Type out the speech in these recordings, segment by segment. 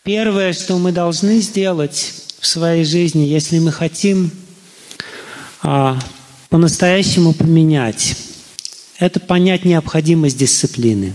первое, что мы должны сделать в своей жизни, если мы хотим по-настоящему поменять, это понять необходимость дисциплины.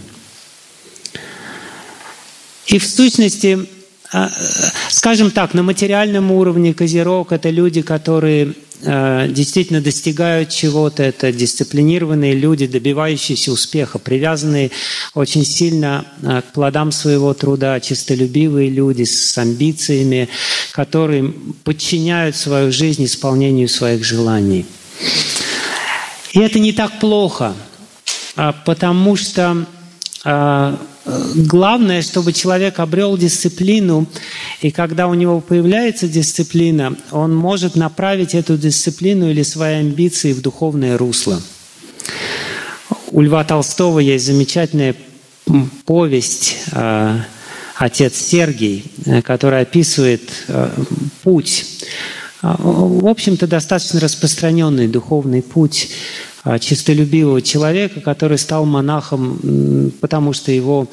И в сущности, скажем так, на материальном уровне Козерог – это люди, которые действительно достигают чего-то. Это дисциплинированные люди, добивающиеся успеха, привязанные очень сильно к плодам своего труда, честолюбивые люди с амбициями, которые подчиняют свою жизнь исполнению своих желаний. И это не так плохо, потому что главное, чтобы человек обрел дисциплину, и когда у него появляется дисциплина, он может направить эту дисциплину или свои амбиции в духовное русло. У Льва Толстого есть замечательная повесть «Отец Сергий», которая описывает путь, в общем-то, достаточно распространенный духовный путь честолюбивого человека, который стал монахом, потому что его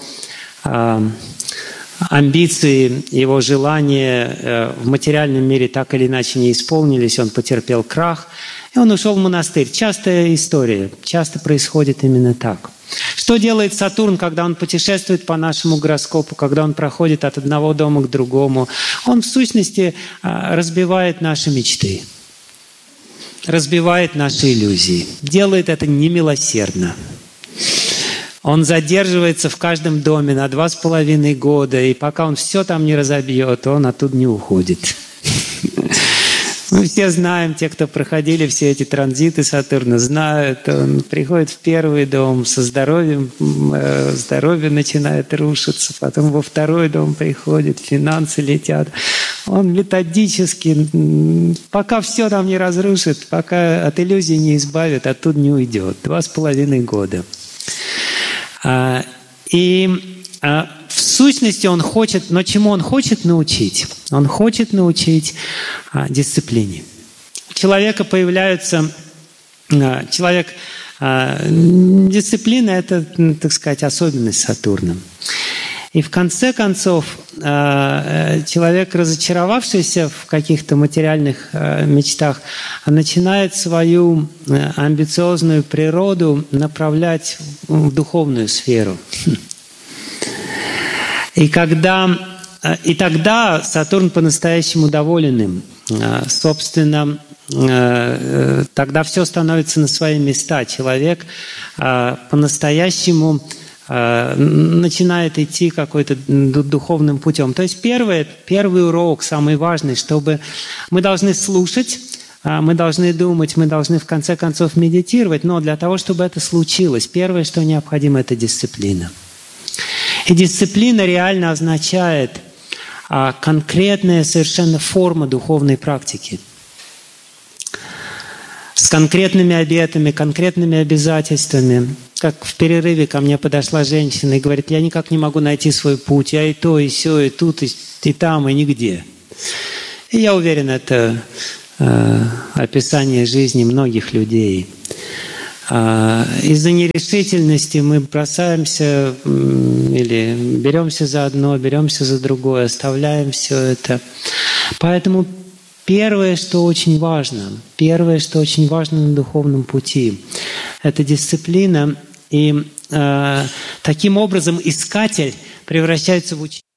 амбиции, его желания в материальном мире так или иначе не исполнились, он потерпел крах, и он ушел в монастырь. Частая история, часто происходит именно так. Что делает Сатурн, когда он путешествует по нашему гороскопу, когда он проходит от одного дома к другому? Он в сущности разбивает наши мечты, разбивает наши иллюзии, делает это немилосердно. Он задерживается в каждом доме на 2,5 года, и пока он все там не разобьет, он оттуда не уходит. Мы все знаем, те, кто проходили все эти транзиты Сатурна, знают, он приходит в первый дом со здоровьем, здоровье начинает рушиться, потом во второй дом приходит, финансы летят. Он методически, пока все там не разрушит, пока от иллюзий не избавит, оттуда не уйдет. 2,5 года. В сущности он хочет, но чему он хочет научить? Он хочет научить дисциплине. У человека появляется... Дисциплина – это, так сказать, особенность Сатурна. И в конце концов, человек, разочаровавшийся в каких-то материальных мечтах, начинает свою амбициозную природу направлять в духовную сферу. И тогда Сатурн по-настоящему доволен им. Собственно, тогда все становится на свои места. Человек по-настоящему начинает идти какой-то духовным путем. То есть первый урок, самый важный, чтобы мы должны слушать, мы должны думать, мы должны в конце концов медитировать, но для того, чтобы это случилось, первое, что необходимо, это дисциплина. И дисциплина реально означает конкретная совершенно форма духовной практики. С конкретными обетами, конкретными обязательствами. Как в перерыве ко мне подошла женщина и говорит: я никак не могу найти свой путь, я и то, и сё, и тут, и там, и нигде. И я уверен, это описание жизни многих людей. Из-за нерешительности мы бросаемся или беремся за одно, беремся за другое, оставляем все это. Поэтому первое, что очень важно на духовном пути, это дисциплина. И таким образом искатель превращается в учителя.